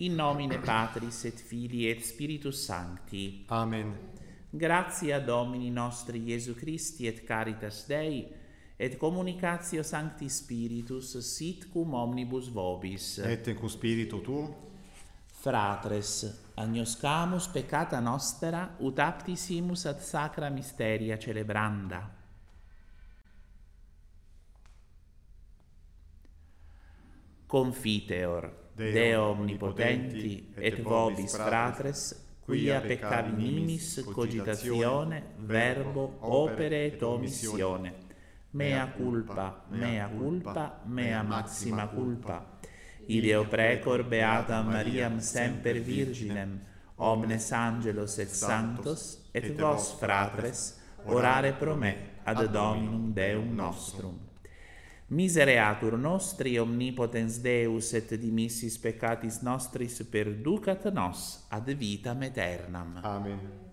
in nomine Patris et Filii et Spiritus Sancti. Amen. Gratia Domini nostri Iesu Christi et caritas Dei, et communicatio Sancti Spiritus sit cum omnibus vobis. Et cum spiritu tuo, Fratres, agnoscamus peccata nostra, ut aptisimus ad sacra mysteria celebranda. Confiteor, Deo omnipotenti, et vobis fratres, quia peccavinimis cogitatione, verbo, opere et omissione. Mea culpa, mea culpa, mea maxima culpa. Ideo precor beatam Mariam semper Virginem, omnes angelos et sanctos, et vos fratres, orare pro me ad Dominum Deum nostrum. Misereatur nostri omnipotens Deus et dimissis peccatis nostris perducat nos ad vitam aeternam. Amen.